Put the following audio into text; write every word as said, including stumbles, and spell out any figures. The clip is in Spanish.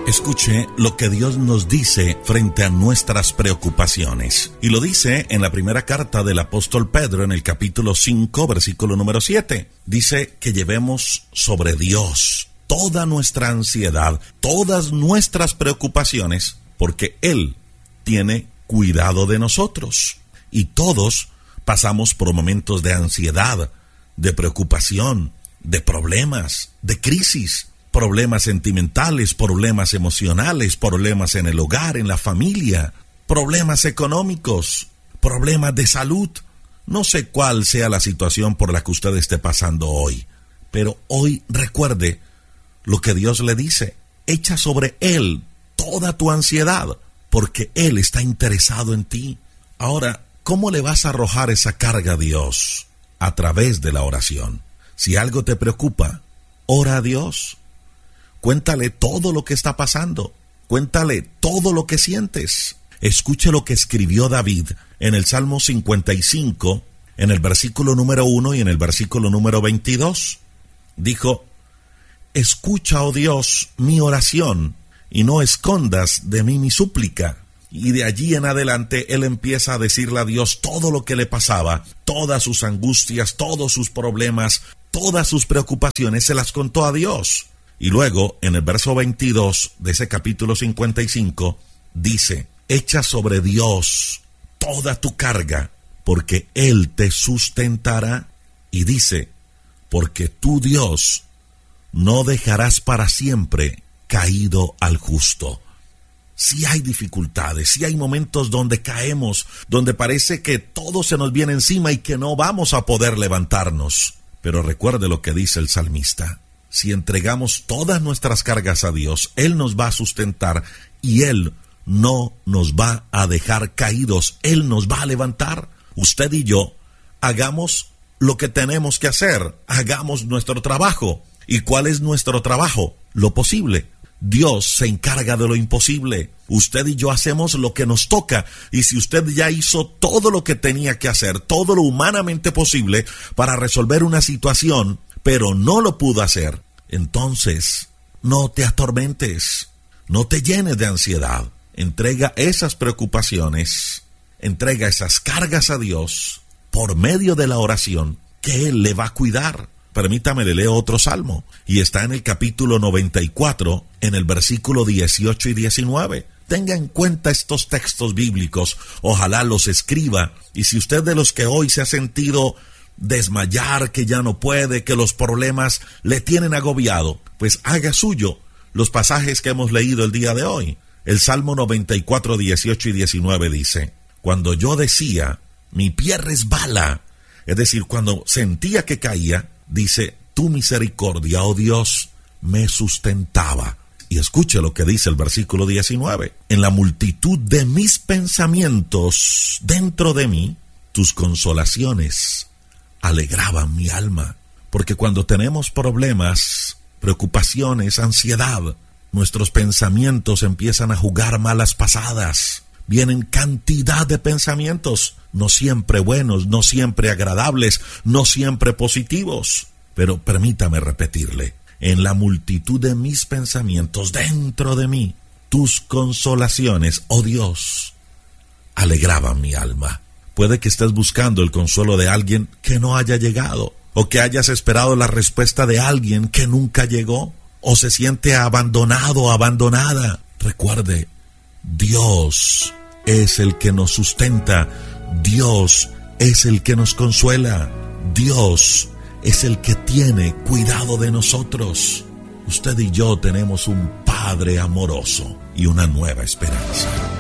Escuche lo que Dios nos dice frente a nuestras preocupaciones. Y lo dice en la primera carta del apóstol Pedro, en el capítulo cinco, versículo número siete. Dice que llevemos sobre Dios toda nuestra ansiedad, todas nuestras preocupaciones, porque Él tiene cuidado de nosotros. Y todos pasamos por momentos de ansiedad, de preocupación, de problemas, de crisis. Problemas sentimentales, problemas emocionales, problemas en el hogar, en la familia, problemas económicos, problemas de salud. No sé cuál sea la situación por la que usted esté pasando hoy, pero hoy recuerde lo que Dios le dice. Echa sobre Él toda tu ansiedad, porque Él está interesado en ti. Ahora, ¿cómo le vas a arrojar esa carga a Dios? A través de la oración. Si algo te preocupa, ora a Dios. Cuéntale todo lo que está pasando. Cuéntale todo lo que sientes. Escuche lo que escribió David en el Salmo cincuenta y cinco, en el versículo número uno y en el versículo número veintidós. Dijo: escucha, oh Dios, mi oración, y no escondas de mí mi súplica. Y de allí en adelante él empieza a decirle a Dios todo lo que le pasaba, todas sus angustias, todos sus problemas, todas sus preocupaciones, se las contó a Dios. Y luego, en el verso veintidós de ese capítulo cincuenta y cinco, dice: echa sobre Dios toda tu carga, porque Él te sustentará. Y dice: porque tú, Dios, no dejarás para siempre caído al justo. Si hay dificultades, si hay momentos donde caemos, donde parece que todo se nos viene encima y que no vamos a poder levantarnos. Pero recuerde lo que dice el salmista: si entregamos todas nuestras cargas a Dios, Él nos va a sustentar y Él no nos va a dejar caídos. Él nos va a levantar. Usted y yo hagamos lo que tenemos que hacer. Hagamos nuestro trabajo. ¿Y cuál es nuestro trabajo? Lo posible. Dios se encarga de lo imposible. Usted y yo hacemos lo que nos toca. Y si usted ya hizo todo lo que tenía que hacer, todo lo humanamente posible para resolver una situación, pero no lo pudo hacer, entonces no te atormentes, no te llenes de ansiedad. Entrega esas preocupaciones, entrega esas cargas a Dios por medio de la oración, que Él le va a cuidar. Permítame, le leo otro salmo, y está en el capítulo noventa y cuatro, en el versículo dieciocho y diecinueve. Tenga en cuenta estos textos bíblicos, ojalá los escriba, y si usted de los que hoy se ha sentido desmayar, que ya no puede, que los problemas le tienen agobiado, pues haga suyo los pasajes que hemos leído el día de hoy. El Salmo noventa y cuatro, dieciocho y diecinueve dice: cuando yo decía, mi pie resbala, es decir, cuando sentía que caía, dice, tu misericordia, oh Dios, me sustentaba. Y escuche lo que dice el versículo diecinueve: en la multitud de mis pensamientos dentro de mí, tus consolaciones alegraban mi alma. Porque cuando tenemos problemas, preocupaciones, ansiedad, nuestros pensamientos empiezan a jugar malas pasadas. Vienen cantidad de pensamientos, no siempre buenos, no siempre agradables, no siempre positivos. Pero permítame repetirle: en la multitud de mis pensamientos dentro de mí, tus consolaciones, oh Dios, alegraban mi alma. Puede que estés buscando el consuelo de alguien que no haya llegado, o que hayas esperado la respuesta de alguien que nunca llegó, o se siente abandonado o abandonada. Recuerde, Dios es el que nos sustenta, Dios es el que nos consuela, Dios es el que tiene cuidado de nosotros. Usted y yo tenemos un Padre amoroso y una nueva esperanza.